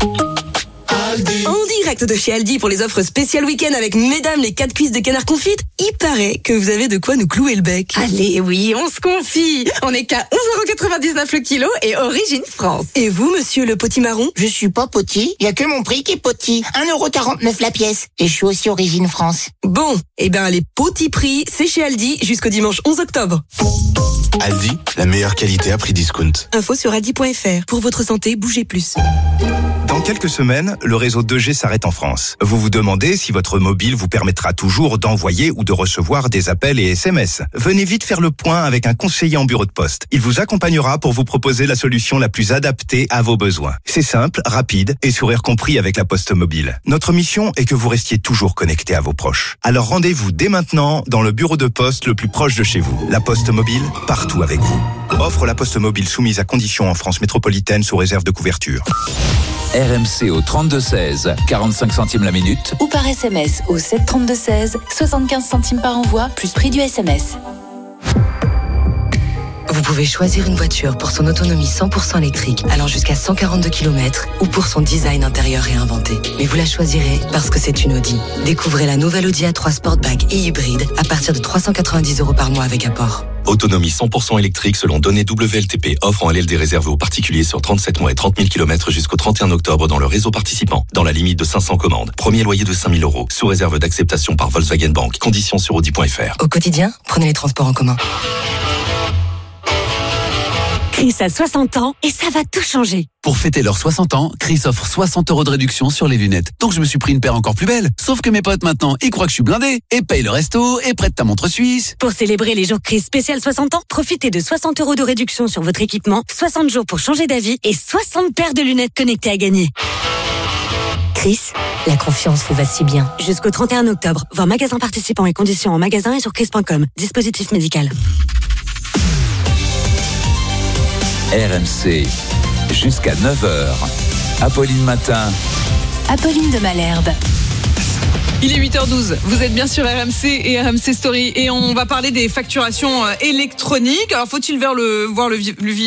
En direct de chez Aldi pour les offres spéciales week-end avec mesdames les 4 cuisses de canard confites, il paraît que vous avez de quoi nous clouer le bec. Allez, oui, on se confie. On est qu'à 11,99€ le kilo et origine France. Et vous, monsieur le potimarron? Je suis pas poti, il y a que mon prix qui est poti. 1,49€ la pièce. Et je suis aussi origine France. Bon, les petits prix, c'est chez Aldi jusqu'au dimanche 11 octobre. Aldi, la meilleure qualité à prix discount. Info sur aldi.fr. Pour votre santé, bougez plus. Dans quelques semaines, le réseau 2G s'arrête en France. Vous vous demandez si votre mobile vous permettra toujours d'envoyer ou de recevoir des appels et SMS. Venez vite faire le point avec un conseiller en bureau de poste. Il vous accompagnera pour vous proposer la solution la plus adaptée à vos besoins. C'est simple, rapide et sourire compris avec la Poste Mobile. Notre mission est que vous restiez toujours connecté à vos proches. Alors rendez-vous dès maintenant dans le bureau de poste le plus proche de chez vous. La Poste Mobile, partout avec vous. Offre la Poste Mobile soumise à conditions en France métropolitaine sous réserve de couverture. RMC au 32-16, 45 centimes la minute. Ou par SMS au 732-16, 75 centimes par envoi, plus prix du SMS. Vous pouvez choisir une voiture pour son autonomie 100% électrique, allant jusqu'à 142 km, ou pour son design intérieur réinventé. Mais vous la choisirez parce que c'est une Audi. Découvrez la nouvelle Audi A3 Sportback et hybride à partir de 390€ par mois avec apport. Autonomie 100% électrique selon données WLTP. Offre en LLD réservée aux particuliers sur 37 mois et 30 000 km jusqu'au 31 octobre dans le réseau participant. Dans la limite de 500 commandes. Premier loyer de 5 000 €. Sous réserve d'acceptation par Volkswagen Bank. Conditions sur Audi.fr. Au quotidien, prenez les transports en commun. Chris a 60 ans et ça va tout changer. Pour fêter leurs 60 ans, Chris offre 60€ de réduction sur les lunettes. Donc je me suis pris une paire encore plus belle. Sauf que mes potes maintenant, ils croient que je suis blindé et payent le resto et prêtent ta montre suisse. Pour célébrer les jours Chris spécial 60 ans, profitez de 60€ de réduction sur votre équipement, 60 jours pour changer d'avis et 60 paires de lunettes connectées à gagner. Chris, la confiance vous va si bien. Jusqu'au 31 octobre, voir magasins participants et conditions en magasin et sur chris.com. Dispositif médical. RMC, jusqu'à 9h. Apolline Matin. Apolline de Malherbe. Il est 8h12, vous êtes bien sur RMC et RMC Story et on va parler des facturations électroniques. Alors faut-il voir le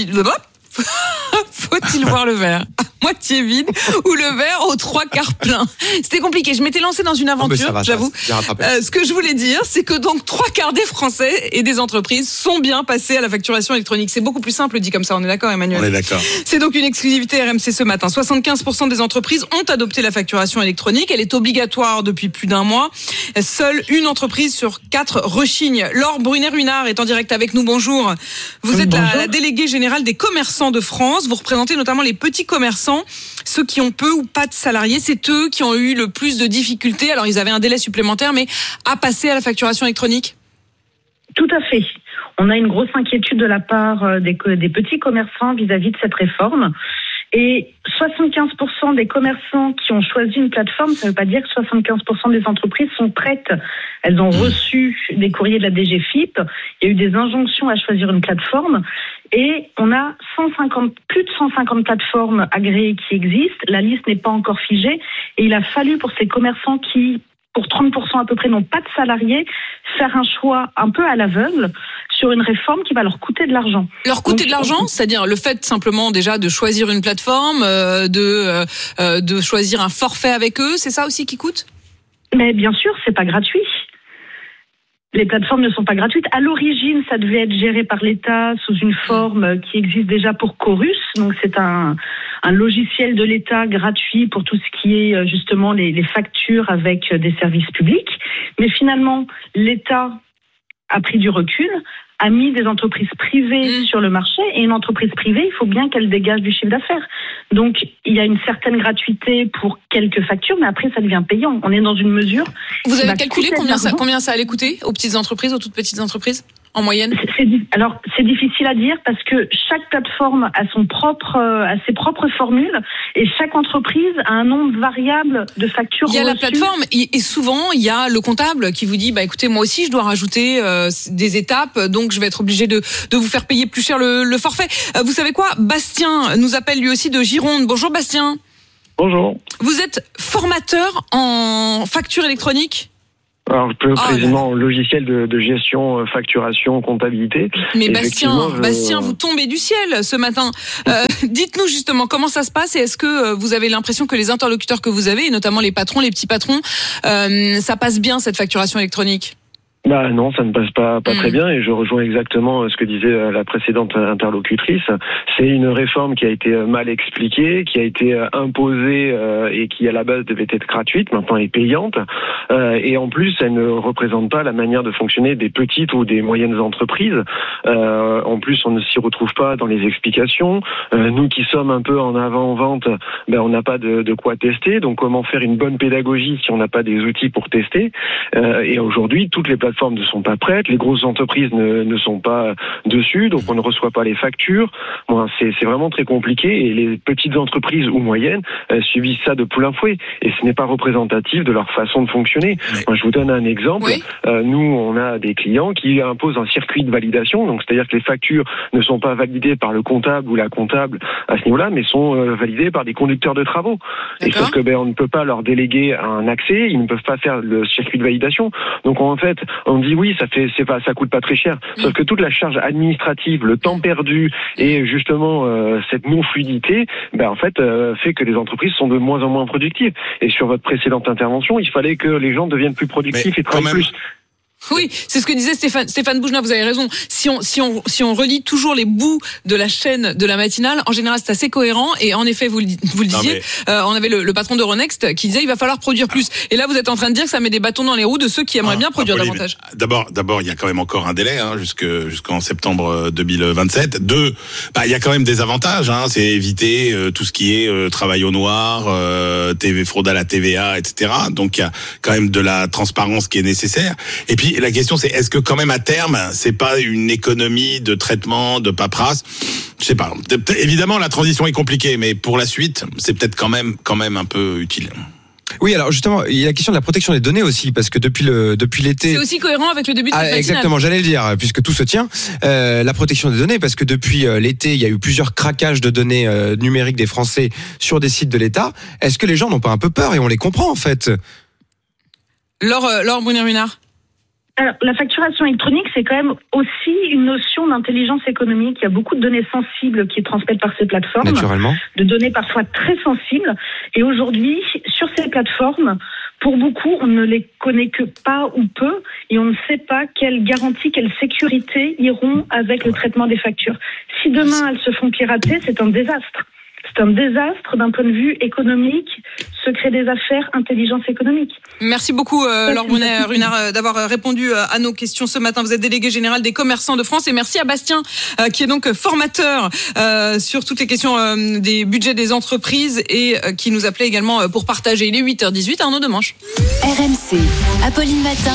verre à moitié vide ou le verre aux 3/4 plein? C'était compliqué, je m'étais lancée dans une aventure, j'avoue. Ce que je voulais dire, c'est que donc 3/4 des Français et des entreprises sont bien passés à la facturation électronique. C'est beaucoup plus simple dit comme ça, on est d'accord Emmanuel? On est d'accord. C'est donc une exclusivité RMC ce matin. 75% des entreprises ont adopté la facturation électronique. Elle est obligatoire depuis plus d'un mois. Seule une entreprise sur 4 rechigne. Laure Brunet-Runard est en direct avec nous, bonjour. Vous êtes la déléguée générale des commerçants de France. Vous représentez notamment les petits commerçants, ceux qui ont peu ou pas de salariés. C'est eux qui ont eu le plus de difficultés. Alors, ils avaient un délai supplémentaire, mais à passer à la facturation électronique? Tout à fait. On a une grosse inquiétude de la part des petits commerçants vis-à-vis de cette réforme. Et 75% des commerçants qui ont choisi une plateforme, ça ne veut pas dire que 75% des entreprises sont prêtes. Elles ont reçu des courriers de la DGFiP. Il y a eu des injonctions à choisir une plateforme. Et on a plus de 150 plateformes agréées qui existent. La liste n'est pas encore figée. Et il a fallu pour ces commerçants qui, pour 30% à peu près, n'ont pas de salariés, faire un choix un peu à l'aveugle sur une réforme qui va leur coûter de l'argent. Leur coûter de l'argent, c'est-à-dire le fait simplement déjà de choisir une plateforme, de choisir un forfait avec eux, c'est ça aussi qui coûte? Mais bien sûr, c'est pas gratuit. Les plateformes ne sont pas gratuites. À l'origine, ça devait être géré par l'État sous une forme qui existe déjà pour Chorus. Donc c'est un logiciel de l'État gratuit pour tout ce qui est justement les factures avec des services publics. Mais finalement, l'État a pris du recul, a mis des entreprises privées sur le marché, et une entreprise privée, il faut bien qu'elle dégage du chiffre d'affaires. Donc, il y a une certaine gratuité pour quelques factures, mais après, ça devient payant. On est dans une mesure... Vous avez calculé combien ça allait coûter aux petites entreprises, aux toutes petites entreprises, en moyenne? Alors, c'est difficile à dire parce que chaque plateforme a ses propres formules et chaque entreprise a un nombre variable de factures. Il y a reçues. La plateforme et souvent, il y a le comptable qui vous dit, écoutez, moi aussi, je dois rajouter des étapes, donc je vais être obligé de vous faire payer plus cher le forfait. Vous savez quoi? Bastien nous appelle lui aussi de Gironde. Bonjour Bastien. Bonjour. Vous êtes formateur en facture électronique? Alors, précisément, logiciel de gestion, facturation, comptabilité. Mais Bastien, vous tombez du ciel ce matin. Dites-nous justement comment ça se passe et est-ce que vous avez l'impression que les interlocuteurs que vous avez, et notamment les patrons, les petits patrons, ça passe bien cette facturation électronique ? Non, ça ne passe pas très bien et je rejoins exactement ce que disait la précédente interlocutrice. C'est une réforme qui a été mal expliquée, qui a été imposée et qui à la base devait être gratuite, maintenant est payante. Et en plus, elle ne représente pas la manière de fonctionner des petites ou des moyennes entreprises. En plus, on ne s'y retrouve pas dans les explications. Nous qui sommes un peu en avant-vente, on n'a pas de quoi tester. Donc comment faire une bonne pédagogie si on n'a pas des outils pour tester ? Et aujourd'hui, toutes les plateformes ne sont pas prêtes, les grosses entreprises ne sont pas dessus, donc on ne reçoit pas les factures. C'est vraiment très compliqué et les petites entreprises ou moyennes subissent ça de plein fouet et ce n'est pas représentatif de leur façon de fonctionner. Moi, je vous donne un exemple. Oui. Nous, on a des clients qui imposent un circuit de validation, donc c'est-à-dire que les factures ne sont pas validées par le comptable ou la comptable à ce niveau-là, mais sont validées par des conducteurs de travaux. Et sauf que on ne peut pas leur déléguer un accès, ils ne peuvent pas faire le circuit de validation. Donc en fait, on dit oui, ça coûte pas très cher. Sauf que toute la charge administrative, le temps perdu et justement cette non-fluidité, en fait, fait que les entreprises sont de moins en moins productives. Et sur votre précédente intervention, il fallait que les gens deviennent plus productifs et travaillent plus. Oui, c'est ce que disait Stéphane Boujna, vous avez raison. Si on relie toujours les bouts de la chaîne de la matinale, en général c'est assez cohérent et en effet vous le disiez, on avait le patron d'Euronext qui disait il va falloir produire plus. Et là vous êtes en train de dire que ça met des bâtons dans les roues de ceux qui aimeraient bien produire davantage. D'abord, il y a quand même encore un délai jusqu'en septembre 2027. Deux, il y a quand même des avantages, c'est éviter tout ce qui est travail au noir, fraude à la TVA, etc. Donc il y a quand même de la transparence qui est nécessaire. Et puis la question c'est est-ce que quand même à terme c'est pas une économie de traitement, de paperasse ? Je sais pas. Évidemment la transition est compliquée, mais pour la suite c'est peut-être quand même un peu utile. Oui, alors justement, il y a la question de la protection des données aussi, parce que depuis l'été... C'est aussi cohérent avec le début de cette matinale. Exactement, j'allais le dire, puisque tout se tient. La protection des données, parce que depuis l'été, il y a eu plusieurs craquages de données numériques des Français sur des sites de l'État. Est-ce que les gens n'ont pas un peu peur ? Et on les comprend, en fait. Laure Brunner-Runard. Alors, la facturation électronique, c'est quand même aussi une notion d'intelligence économique. Il y a beaucoup de données sensibles qui transmettent par ces plateformes. Naturellement. De données parfois très sensibles. Et aujourd'hui, sur ces plateformes, pour beaucoup, on ne les connaît que pas ou peu. Et on ne sait pas quelles garanties, quelle sécurité iront avec le traitement des factures. Si demain, elles se font pirater, c'est un désastre. C'est un désastre d'un point de vue économique, secret des affaires, intelligence économique. Merci beaucoup Laure Brunner-Runard d'avoir répondu à nos questions ce matin. Vous êtes délégué général des commerçants de France et merci à Bastien qui est donc formateur sur toutes les questions des budgets des entreprises et qui nous appelait également pour partager. Il est 8h18, Arnaud Demanche. RMC, Apolline Matin.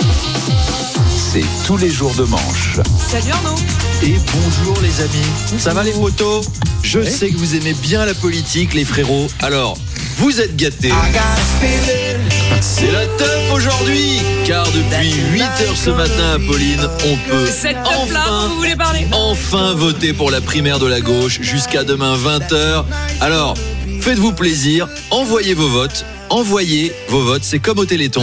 C'est tous les jours de manche. Salut Arnaud. Et bonjour les amis. Ça va les potos ? Je sais que vous aimez bien la politique les frérots. Alors, vous êtes gâtés. C'est la teuf aujourd'hui. Car depuis 8h ce matin, Apolline, on peut enfin voter pour la primaire de la gauche jusqu'à demain 20h. Alors, faites-vous plaisir, envoyez vos votes, c'est comme au Téléthon.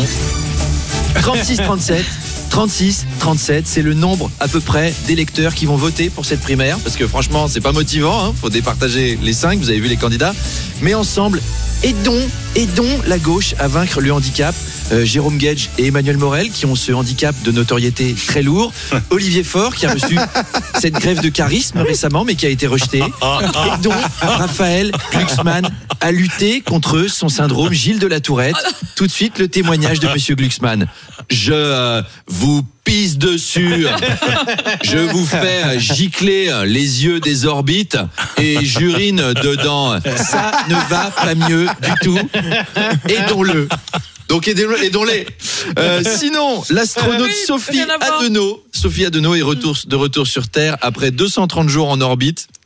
36-37, c'est le nombre à peu près d'électeurs qui vont voter pour cette primaire, parce que franchement c'est pas motivant, faut départager les 5, vous avez vu les candidats, mais ensemble aidons la gauche à vaincre le handicap. Jérôme Gage et Emmanuel Morel qui ont ce handicap de notoriété très lourd, Olivier Faure qui a reçu cette grève de charisme récemment mais qui a été rejeté, aidons Raphaël Glucksmann à lutter contre son syndrome Gilles de la Tourette. Tout de suite le témoignage de monsieur Glucksmann. Je vous pisse dessus, je vous fais gicler les yeux des orbites et j'urine dedans. Ça ne va pas mieux du tout. Aidons-le. Donc aidons-les. Sinon, l'astronaute Sophie Adenau est de retour sur Terre après 230 jours en orbite.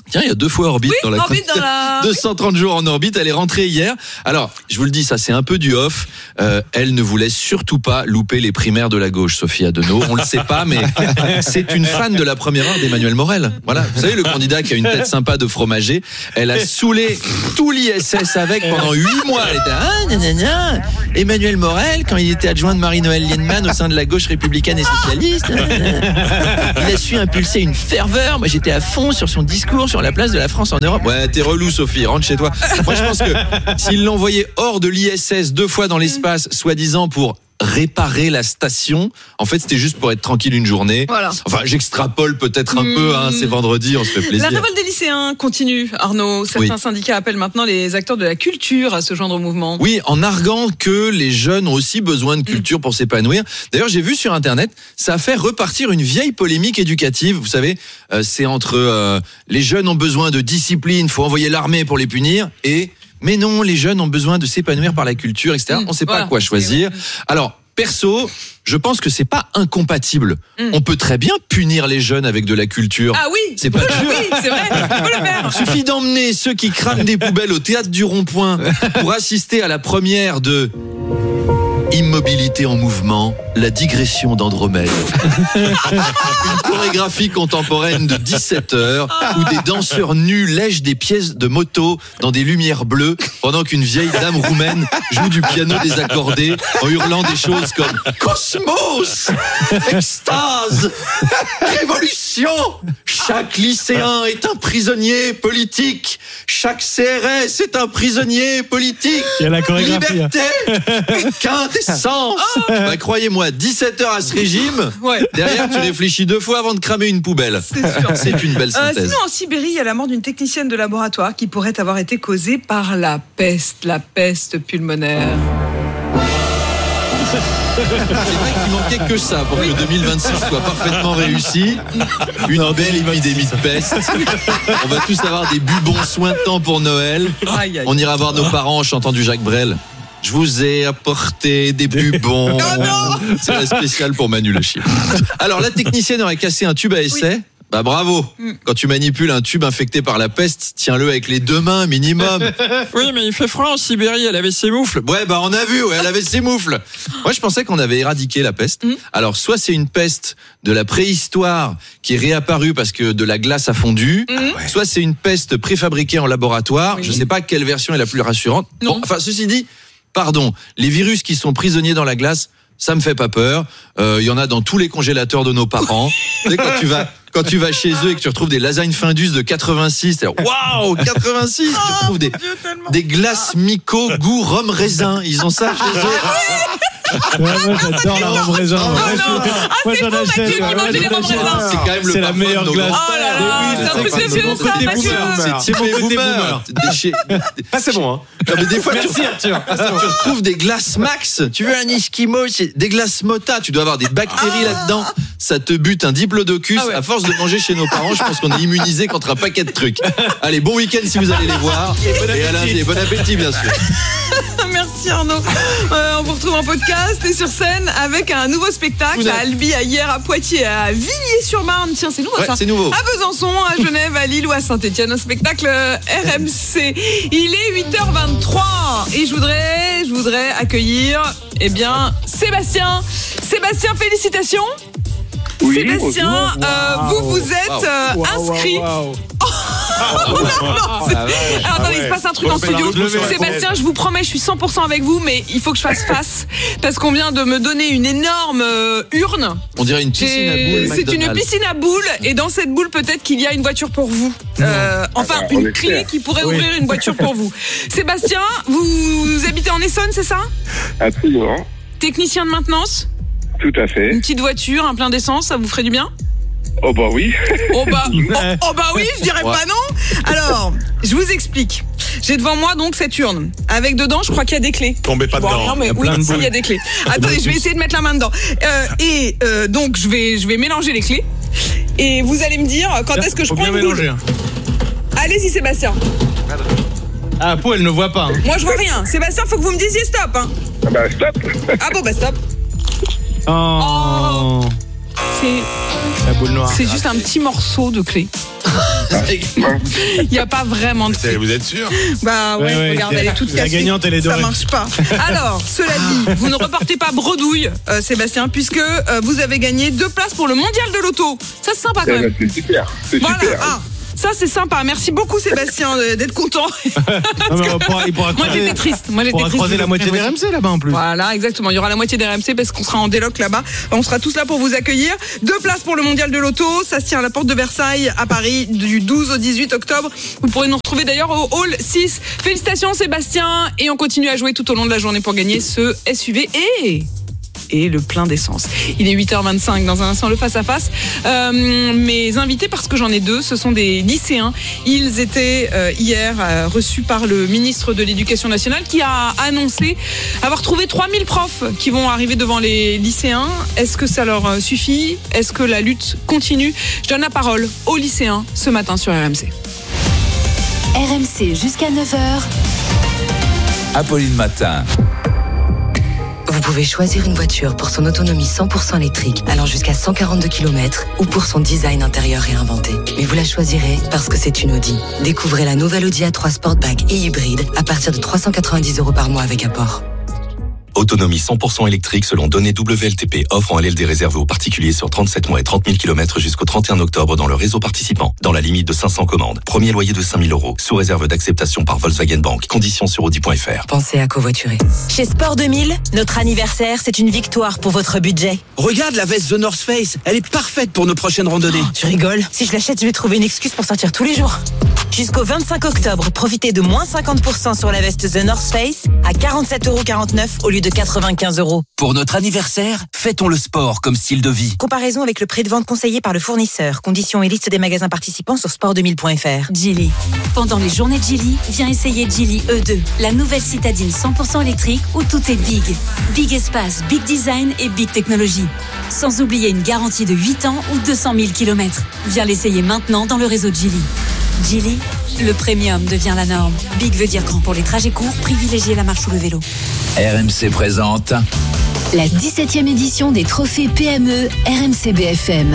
Tiens, il y a 2 fois Orbite dans la Orbite dans la... 230 jours en orbite, elle est rentrée hier. Alors, je vous le dis, ça c'est un peu du off. Elle ne vous laisse surtout pas louper les primaires de la gauche, Sophie Adenau. On le sait pas, mais c'est une fan de la première heure d'Emmanuel Morel. Voilà, vous savez, le candidat qui a une tête sympa de fromager. Elle a saoulé tout l'ISS avec pendant 8 mois. Elle était Emmanuel Morel, quand il était adjoint de Marie-Noël Lienemann au sein de la gauche républicaine et socialiste, il a su impulser une ferveur. Moi, j'étais à fond sur son discours sur la place de la France en Europe. Ouais, t'es relou, Sophie, rentre chez toi. Moi, je pense que s'ils l'envoyaient hors de l'ISS 2 fois dans l'espace, soi-disant pour réparer la station, en fait, c'était juste pour être tranquille une journée. Voilà. Enfin, j'extrapole peut-être un peu, hein, c'est vendredi, on se fait plaisir. La révolte des lycéens continue, Arnaud. Certains syndicats appellent maintenant les acteurs de la culture à se joindre au mouvement. Oui, en arguant que les jeunes ont aussi besoin de culture pour s'épanouir. D'ailleurs, j'ai vu sur Internet, ça a fait repartir une vieille polémique éducative. Vous savez, c'est entre les jeunes ont besoin de discipline, faut envoyer l'armée pour les punir, et mais non, les jeunes ont besoin de s'épanouir par la culture, etc. On ne sait pas quoi choisir. Alors, perso, je pense que c'est pas incompatible. On peut très bien punir les jeunes avec de la culture. Ah oui, c'est pas dur. Oui, c'est vrai, on peut le faire. Il suffit d'emmener ceux qui crament des poubelles au théâtre du Rond-Point pour assister à la première de Immobilité en mouvement, la digression d'Andromède. Une chorégraphie contemporaine de 17 heures où des danseurs nus lèchent des pièces de moto dans des lumières bleues pendant qu'une vieille dame roumaine joue du piano désaccordé en hurlant des choses comme Cosmos, extase, révolution. Chaque lycéen est un prisonnier politique. Chaque CRS est un prisonnier politique. Il y a la chorégraphie. Liberté, quintessence. Bah, croyez-moi, 17 heures à ce régime, derrière tu réfléchis 2 fois avant de cramer une poubelle. C'est une belle synthèse. Sinon, en Sibérie, il y a la mort d'une technicienne de laboratoire qui pourrait avoir été causée par la peste pulmonaire. C'est vrai qu'il manquait que ça pour que 2026 soit parfaitement réussi. Une belle épidémie de peste. On va tous avoir des bubons sointants pour Noël. On ira voir nos parents en chantant du Jacques Brel. Je vous ai apporté des bubons. C'est la spéciale pour Manu Le Chip. Alors, la technicienne aurait cassé un tube à essai. Bah bravo. Quand tu manipules un tube infecté par la peste, tiens-le avec les 2 mains minimum. Oui, mais il fait froid en Sibérie, elle avait ses moufles. Ouais, bah on a vu, elle avait ses moufles. Moi, je pensais qu'on avait éradiqué la peste. Alors, soit c'est une peste de la préhistoire qui est réapparue parce que de la glace a fondu, soit c'est une peste préfabriquée en laboratoire. Je sais pas quelle version est la plus rassurante. Bon, enfin, ceci dit, pardon, les virus qui sont prisonniers dans la glace, ça me fait pas peur. Il y en a dans tous les congélateurs de nos parents. Tu sais, quand tu vas chez eux et que tu retrouves des lasagnes Findus de 86, t'es là, waouh, 86, tu retrouves des glaces Mico goût rhum raisin. Ils ont ça chez eux. Moi j'adore la rhum raisin. Moi j'en achète. C'est quand même le la meilleure glace. Oh là là, c'est un peu C'est mon côté boomer. C'est mon côté boomer. Ah c'est bon hein. Non, mais des fois tu retrouves des glaces Max. Tu veux un Eskimo, c'est des glaces Mota. Tu dois avoir des bactéries là-dedans. Ça te bute un diplodocus. À force de manger chez nos parents, je pense qu'on est immunisé contre un paquet de trucs. Allez, bon week-end si vous allez les voir. Et à lundi, bon appétit bien sûr. Merci Arnaud. On vous retrouve en podcast et sur scène avec un nouveau spectacle à Albi, à Hier, à Poitiers, à Villiers-sur-Marne. Tiens, c'est nouveau ça. C'est nouveau. À Besançon, à Genève, à Lille ou à Saint-Etienne. Un spectacle RMC. Il est 8h23 et je voudrais accueillir Sébastien. Sébastien, félicitations. Oui, Sébastien, vous êtes inscrit. Alors, attendez, il se passe un truc en studio. Sébastien, je vous promets, je suis 100% avec vous, mais il faut que je fasse face parce qu'on vient de me donner une énorme urne. On dirait une piscine à boules. C'est une piscine à boules et dans cette boule, peut-être qu'il y a une voiture pour vous. Enfin, une clé qui pourrait ouvrir une voiture pour vous. Sébastien, vous habitez en Essonne, c'est ça? Absolument. Technicien de maintenance? Tout à fait. Une petite voiture, un plein d'essence, ça vous ferait du bien? Oh bah oui. Oh bah oui, je dirais pas non. Alors, je vous explique. J'ai devant moi donc cette urne avec dedans, je crois qu'il y a des clés. Tombez pas dedans. Non, mais oui, il y a des clés. Attendez, je vais essayer de mettre la main dedans. Donc je vais mélanger les clés et vous allez me dire quand est-ce que je prends une boule. Allez-y Sébastien. Ah, Pau, elle ne voit pas. Moi je vois rien. Sébastien, faut que vous me disiez stop. Ah bah stop. Ah bon bah stop. Oh. C'est La boule noire. C'est juste un petit morceau de clé. Il n'y a pas vraiment de clé. Vous êtes sûr? Bah ouais, regarde, elle est toute cassée. La gagnante, elle est dorée. Ça marche pas. Alors, cela dit, vous ne reportez pas bredouille, Sébastien, puisque vous avez gagné 2 places pour le mondial de l'auto. Ça, c'est sympa quand même. C'est super. C'est voilà. super. Ah, ça, c'est sympa. Merci beaucoup, Sébastien, d'être content. Il pourra Moi, j'étais triste. croiser la moitié des RMC là-bas en plus. Voilà, exactement. Il y aura la moitié des RMC parce qu'on sera en déloc là-bas. On sera tous là pour vous accueillir. 2 places pour le mondial de l'auto. Ça se tient à la porte de Versailles à Paris du 12 au 18 octobre. Vous pourrez nous retrouver d'ailleurs au hall 6. Félicitations, Sébastien. Et on continue à jouer tout au long de la journée pour gagner ce SUV et le plein d'essence. Il est 8h25, dans un instant le face-à-face. Mes invités, parce que j'en ai 2, ce sont des lycéens. Ils étaient hier reçus par le ministre de l'Éducation nationale qui a annoncé avoir trouvé 3000 profs qui vont arriver devant les lycéens. Est-ce que ça leur suffit? Est-ce que la lutte continue? Je donne la parole aux lycéens ce matin sur RMC. RMC jusqu'à 9h. Apolline Matin. Vous pouvez choisir une voiture pour son autonomie 100% électrique, allant jusqu'à 142 km, ou pour son design intérieur réinventé. Mais vous la choisirez parce que c'est une Audi. Découvrez la nouvelle Audi A3 Sportback et hybride à partir de 390 € par mois avec apport. Autonomie 100% électrique selon données WLTP. Offre en LLD réservée aux particuliers sur 37 mois et 30 000 km jusqu'au 31 octobre dans le réseau participant. Dans la limite de 500 commandes. Premier loyer de 5 000 €. Sous réserve d'acceptation par Volkswagen Bank. Conditions sur Audi.fr. Pensez à covoiturer. Chez Sport 2000, notre anniversaire, c'est une victoire pour votre budget. Regarde la veste The North Face. Elle est parfaite pour nos prochaines randonnées. Oh, tu rigoles? Si je l'achète, je vais trouver une excuse pour sortir tous les jours. Jusqu'au 25 octobre, profitez de moins 50% sur la veste The North Face à 47,49 € au lieu de 95 €. Pour notre anniversaire, fêtons le sport comme style de vie. Comparaison avec le prix de vente conseillé par le fournisseur. Conditions et liste des magasins participants sur sport2000.fr. Geely. Pendant les journées de Geely, viens essayer Geely E2, la nouvelle citadine 100% électrique où tout est big. Big espace, big design et big technologie. Sans oublier une garantie de 8 ans ou 200 000 km. Viens l'essayer maintenant dans le réseau Geely. Geely, le premium devient la norme. Big veut dire grand pour les trajets courts, privilégiez la marche ou le vélo. RMC présente La 17e édition des trophées PME RMC BFM.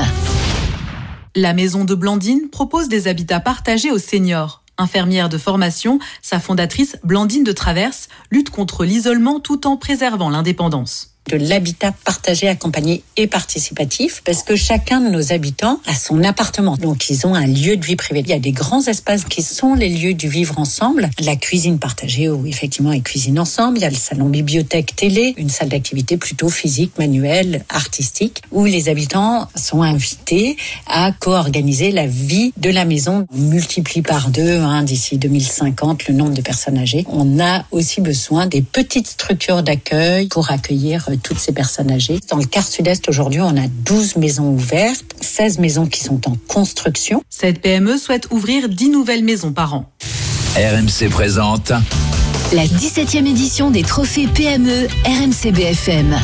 La maison de Blandine propose des habitats partagés aux seniors. Infirmière de formation, sa fondatrice, Blandine de Traverse, lutte contre l'isolement tout en préservant l'indépendance. De l'habitat partagé, accompagné et participatif, parce que chacun de nos habitants a son appartement. Donc, ils ont un lieu de vie privé. Il y a des grands espaces qui sont les lieux du vivre ensemble. La cuisine partagée, où effectivement ils cuisinent ensemble. Il y a le salon bibliothèque télé, une salle d'activité plutôt physique, manuelle, artistique, où les habitants sont invités à co-organiser la vie de la maison. On multiplie par 2, d'ici 2050, le nombre de personnes âgées. On a aussi besoin des petites structures d'accueil pour accueillir toutes ces personnes âgées. Dans le quart sud-est, aujourd'hui, on a 12 maisons ouvertes, 16 maisons qui sont en construction. Cette PME souhaite ouvrir 10 nouvelles maisons par an. RMC présente La 17e édition des trophées PME RMC BFM.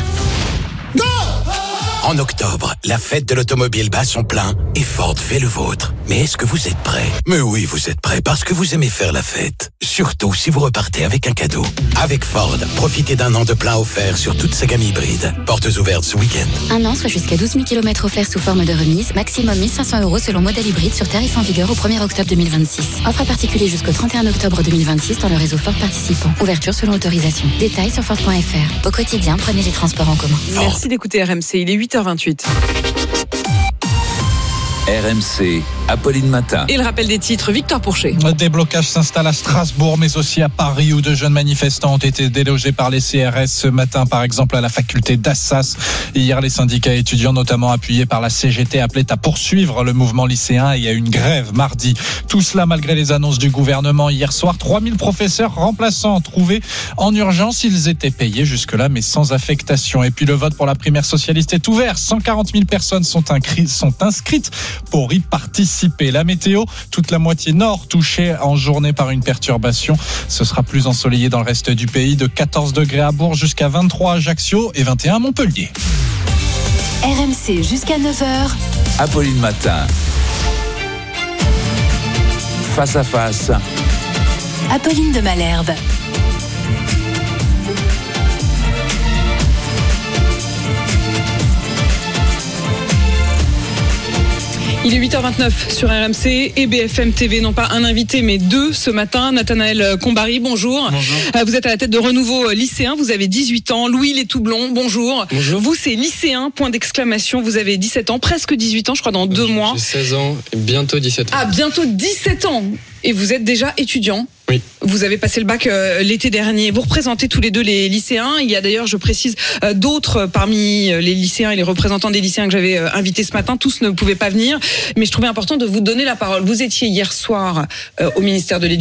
En octobre, la fête de l'automobile bat son plein et Ford fait le vôtre. Mais est-ce que vous êtes prêts? Mais oui, vous êtes prêts parce que vous aimez faire la fête. Surtout si vous repartez avec un cadeau. Avec Ford, profitez d'un an de plein offert sur toute sa gamme hybride. Portes ouvertes ce week-end. Un an, soit jusqu'à 12 000 km offerts sous forme de remise. Maximum 1 500 € selon modèle hybride sur tarif en vigueur au 1er octobre 2026. Offre à particulier jusqu'au 31 octobre 2026 dans le réseau Ford participant. Ouverture selon autorisation. Détails sur Ford.fr. Au quotidien, prenez les transports en commun. Merci d'écouter RMC. Il est 8h28. RMC, Apolline Matin. Et le rappel des titres, Victor Pourchet. Des blocages s'installent à Strasbourg, mais aussi à Paris, où de jeunes manifestants ont été délogés par les CRS ce matin, par exemple à la faculté d'Assas. Hier, les syndicats étudiants, notamment appuyés par la CGT, appelaient à poursuivre le mouvement lycéen et il y a une grève mardi. Tout cela malgré les annonces du gouvernement hier soir. 3000 professeurs remplaçants trouvés en urgence. Ils étaient payés jusque-là, mais sans affectation. Et puis le vote pour la primaire socialiste est ouvert. 140 000 personnes sont inscrites pour y participer. La météo, toute la moitié nord touchée en journée par une perturbation. Ce sera plus ensoleillé dans le reste du pays, de 14 degrés à Bourg jusqu'à 23 à Ajaccio et 21 à Montpellier. RMC jusqu'à 9h. Apolline Matin. Face à face. Apolline de Malherbe. Il est 8h29 sur RMC et BFM TV, non pas un invité mais deux ce matin. Nathanaël Combary, bonjour. Bonjour. Vous êtes à la tête de Renouveau lycéen, vous avez 18 ans. Louis les tout blonds, bonjour. Bonjour. Vous c'est lycéen, point d'exclamation, vous avez 17 ans, presque 18 ans je crois dans 2 mois. J'ai 16 ans et bientôt 17 ans. Ah, bientôt 17 ans. Et vous êtes déjà étudiant. Oui. Vous avez passé le bac l'été dernier. Vous représentez tous les deux les lycéens. Il y a d'ailleurs, je précise, d'autres parmi les lycéens et les représentants des lycéens que j'avais invités ce matin. Tous ne pouvaient pas venir. Mais je trouvais important de vous donner la parole. Vous étiez hier soir au ministère de l'Éducation